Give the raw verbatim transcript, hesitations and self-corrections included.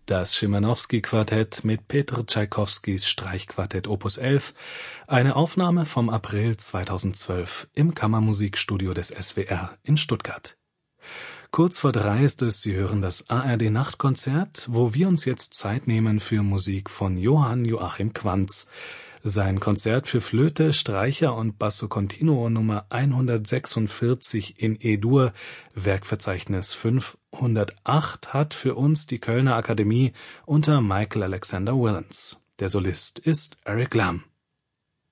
Das Schimanowski-Quartett mit Petr Tschaikowskis Streichquartett Opus elf, eine Aufnahme vom April zweitausendzwölf im Kammermusikstudio des S W R in Stuttgart. Kurz vor drei ist es, Sie hören das A R D-Nachtkonzert, wo wir uns jetzt Zeit nehmen für Musik von Johann Joachim Quantz. Sein Konzert für Flöte, Streicher und Basso Continuo Nummer hundertsechsundvierzig in E-Dur, Werkverzeichnis fünfhundertacht, hat für uns die Kölner Akademie unter Michael Alexander Willens. Der Solist ist Eric Lam.